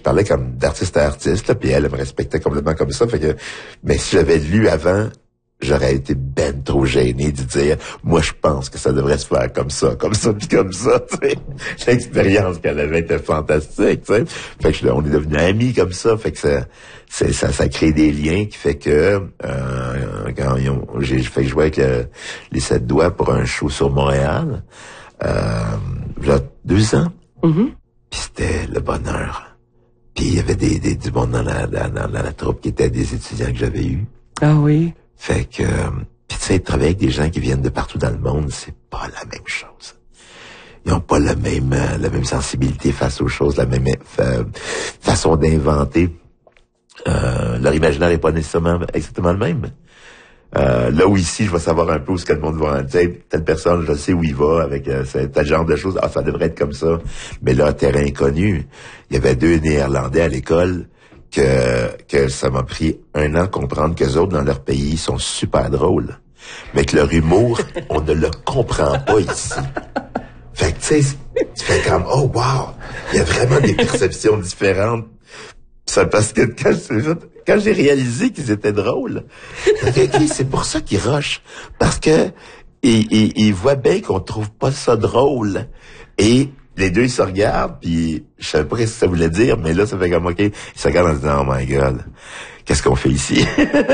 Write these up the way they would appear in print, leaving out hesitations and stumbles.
parlais comme d'artiste à artiste, là, puis elle me respectait complètement comme ça. Fait que, mais si j'avais lu avant, j'aurais été ben trop gêné de dire, moi, je pense que ça devrait se faire comme ça, puis comme ça, tu sais. L'expérience qu'elle avait été fantastique, tu sais. Fait que on est devenus amis comme ça, fait que ça crée des liens qui fait que, quand j'ai fait jouer avec les 7 doigts pour un show sur Montréal, il y a 2 ans. Mm-hmm. Puis c'était le bonheur. Puis il y avait du monde dans la troupe qui étaient des étudiants que j'avais eus. Ah oui. Fait que, puis tu sais, travailler avec des gens qui viennent de partout dans le monde, c'est pas la même chose. Ils ont pas la même sensibilité face aux choses, la même façon d'inventer. Leur imaginaire est pas nécessairement exactement le même. Là où ici, je vais savoir un peu où ce que le monde va, tu sais, telle personne, je sais où il va avec tel genre de choses. Ah, ça devrait être comme ça. Mais là, terrain inconnu. Il y avait 2 Néerlandais à l'école que ça m'a pris 1 an comprendre qu'eux autres, dans leur pays, sont super drôles. Mais que leur humour, on ne le comprend pas ici. Fait que, tu sais, tu fais comme, oh, wow! Il y a vraiment des perceptions différentes. Ça, parce que quand j'ai réalisé qu'ils étaient drôles, c'est pour ça qu'ils rushent. Parce que ils voient bien qu'on trouve pas ça drôle. Et les deux, ils se regardent, puis je savais pas ce que ça voulait dire, mais là, ça fait comme, OK, ils se regardent en se disant, oh my God, qu'est-ce qu'on fait ici?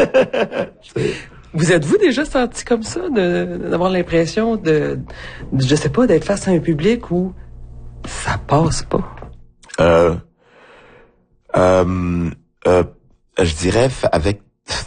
Vous êtes-vous déjà senti comme ça, d'avoir l'impression je sais pas, d'être face à un public où ça passe pas? Je dirais avec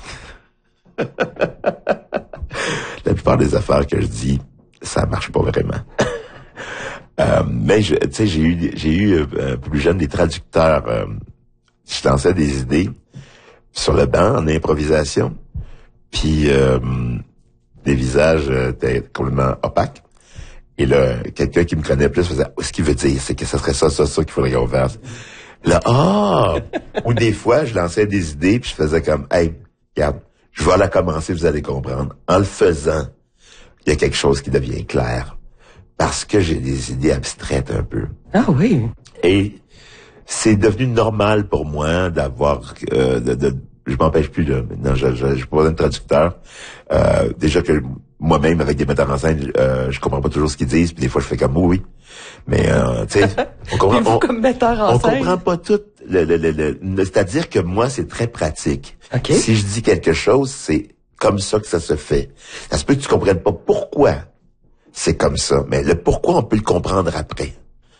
la plupart des affaires que je dis, ça marche pas vraiment. Mais tu sais, j'ai eu plus jeune des traducteurs. Je lançais des idées sur le banc en improvisation, puis les visages étaient complètement opaques. Et là, quelqu'un qui me connaît plus faisait, ce qu'il veut dire, c'est que ça serait ça qu'il faudrait qu'on fasse. Là, ou des fois, je lançais des idées, puis je faisais comme, hey, regarde, je vais la commencer, vous allez comprendre. En le faisant, il y a quelque chose qui devient clair. Parce que j'ai des idées abstraites un peu. Ah oui. Et c'est devenu normal pour moi d'avoir, je m'empêche plus de, maintenant, je suis pas besoin de traducteur. Déjà que moi-même, avec des metteurs en scène, je comprends pas toujours ce qu'ils disent, puis des fois, je fais comme oui. Mais, tu sais, on comprend, comme metteur en scène, comprend pas tout. C'est-à-dire que moi, c'est très pratique. Okay. Si je dis quelque chose, c'est comme ça que ça se fait. Ça se peut que tu comprennes pas pourquoi c'est comme ça, mais le pourquoi, on peut le comprendre après.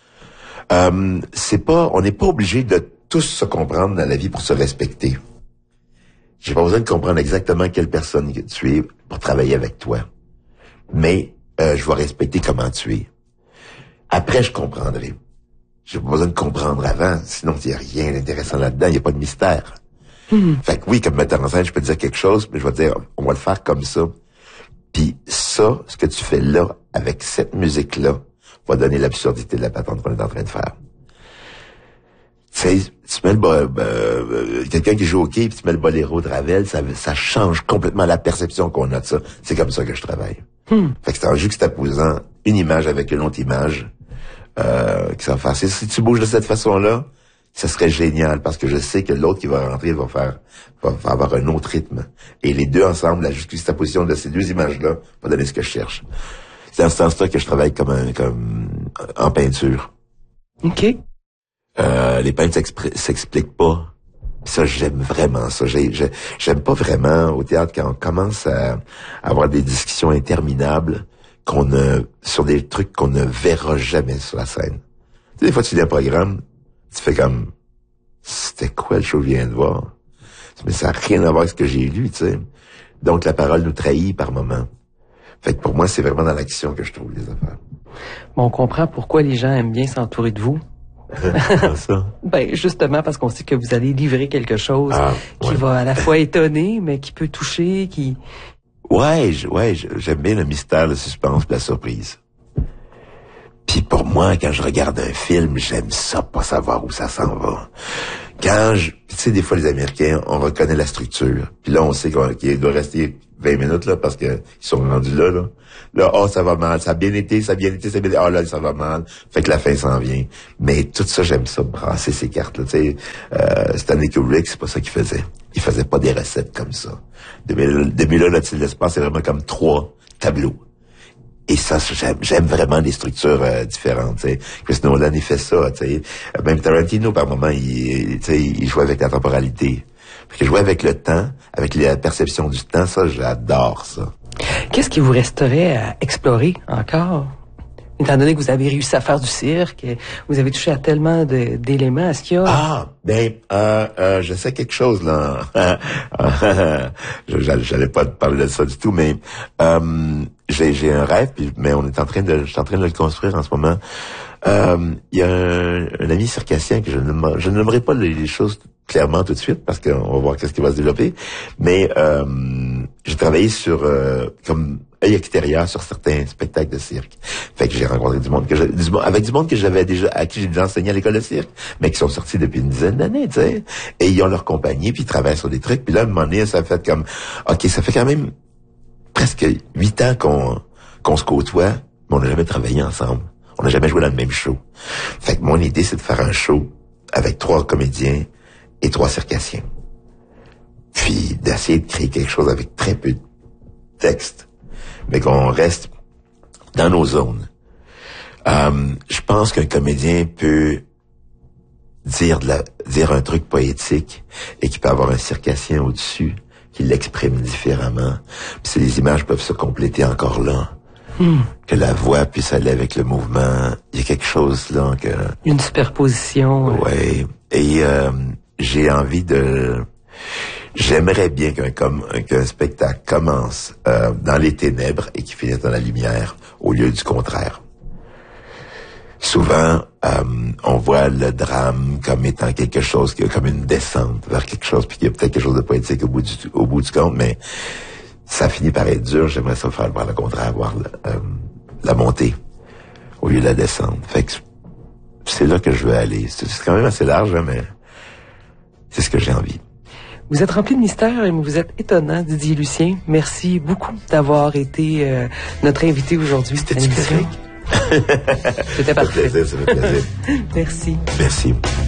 On n'est pas obligé de tous se comprendre dans la vie pour se respecter. J'ai pas besoin de comprendre exactement quelle personne que tu es pour travailler avec toi. Mais je vais respecter comment tu es. Après, je comprendrai. J'ai pas besoin de comprendre avant, sinon il n'y a rien d'intéressant là-dedans, il n'y a pas de mystère. Fait que oui, comme metteur en scène, je peux te dire quelque chose, mais je vais te dire, on va le faire comme ça. Puis ça, ce que tu fais là, avec cette musique-là, va donner l'absurdité de la patente qu'on est en train de faire. Tu sais, tu mets quelqu'un qui joue au quai, puis tu mets le boléro de Ravel, ça change complètement la perception qu'on a de ça. C'est comme ça que je travaille. Fait que c'est en juxtaposant une image avec une autre image qui ça va faire. Si tu bouges de cette façon-là, ça serait génial, parce que je sais que l'autre qui va rentrer va avoir un autre rythme. Et les deux ensemble, la juxtaposition de ces deux images-là va donner ce que je cherche. C'est dans ce sens-là que je travaille comme en peinture. OK. Les peintres s'expliquent pas. Ça, j'aime vraiment ça. J'aime pas vraiment au théâtre quand on commence à avoir des discussions interminables sur des trucs qu'on ne verra jamais sur la scène. Tu sais, des fois, tu lis un programme, tu fais comme, c'était quoi le show que je viens de voir? Mais ça n'a rien à voir avec ce que j'ai lu, tu sais. Donc, la parole nous trahit par moments. Fait que pour moi, c'est vraiment dans l'action que je trouve les affaires. Bon, on comprend pourquoi les gens aiment bien s'entourer de vous. Ça? Ben, justement, parce qu'on sait que vous allez livrer quelque chose qui va à la fois étonner, mais qui peut toucher, qui... Ouais, j'aime bien le mystère, le suspense, la surprise. Puis pour moi, quand je regarde un film, j'aime ça, pas savoir où ça s'en va. tu sais, des fois, les Américains, on reconnaît la structure. Puis là, on sait qu'il doit rester 20 minutes, là, parce que ils sont rendus là, là. Là, oh, ça va mal, ça a bien été, oh là, ça va mal. Fait que la fin s'en vient. Mais tout ça, j'aime ça, brasser ces cartes-là, tu sais. Stanley Kubrick, c'est pas ça qu'il faisait. Il faisait pas des recettes comme ça. Demi là, l'Odyssée de l'espace, c'est vraiment comme 3 tableaux. Et ça, j'aime vraiment les structures différentes, tu sais. Chris Nolan, il fait ça, tu sais. Même Tarantino, par moment, il joue avec la temporalité. Fait que jouer avec le temps, avec la perception du temps, ça, j'adore ça. Qu'est-ce qui vous resterait à explorer encore? Étant donné que vous avez réussi à faire du cirque, vous avez touché à tellement d'éléments, est-ce qu'il y a... Je sais quelque chose, là. J'allais pas parler de ça du tout, mais j'ai un rêve, mais je suis en train de le construire en ce moment. Il y a un ami circassien que je ne nommerai pas les choses clairement tout de suite, parce qu'on va voir qu'est-ce qui va se développer, mais j'ai travaillé sur comme œil extérieur sur certains spectacles de cirque. Fait que j'ai rencontré du monde que j'avais déjà, à qui j'ai déjà enseigné à l'école de cirque, mais qui sont sortis depuis une dizaine d'années, tu sais. Et ils ont leur compagnie, puis ils travaillent sur des trucs. Puis là, à un moment donné, ça fait comme, OK, ça fait quand même presque 8 ans qu'on se côtoie, mais on n'a jamais travaillé ensemble. On n'a jamais joué dans le même show. Fait que mon idée, c'est de faire un show avec 3 comédiens et 3 circassiens. Puis d'essayer de créer quelque chose avec très peu de texte, mais qu'on reste dans nos zones. Je pense qu'un comédien peut dire un truc poétique et qu'il peut avoir un circassien au-dessus qui l'exprime différemment. Puis les images peuvent se compléter encore là. Que la voix puisse aller avec le mouvement. Il y a quelque chose là que... Une superposition. Ouais. Et j'aimerais bien qu'un spectacle commence dans les ténèbres et qu'il finisse dans la lumière, au lieu du contraire. Souvent, on voit le drame comme étant quelque chose, comme une descente vers quelque chose, puis qu'il y a peut-être quelque chose de poétique au bout du compte, mais ça finit par être dur. J'aimerais ça faire voir le contraire, voir la montée au lieu de la descente. Fait que c'est là que je veux aller. C'est quand même assez large, hein, mais c'est ce que j'ai envie. Vous êtes rempli de mystères et vous êtes étonnant, Didier Lucien. Merci beaucoup d'avoir été notre invité aujourd'hui. C'était correct? C'était parfait. Ça fait plaisir. Merci. Merci.